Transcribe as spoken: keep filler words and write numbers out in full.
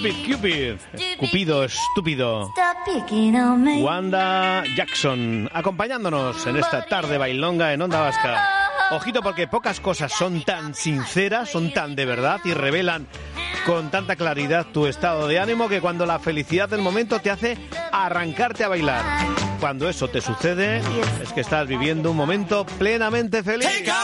Cupid, Cupid, Cupido estúpido. Wanda Jackson, acompañándonos en esta tarde bailonga en Onda Vasca. Ojito, porque pocas cosas son tan sinceras, son tan de verdad y revelan con tanta claridad tu estado de ánimo que cuando la felicidad del momento te hace arrancarte a bailar. Cuando eso te sucede, es que estás viviendo un momento plenamente feliz.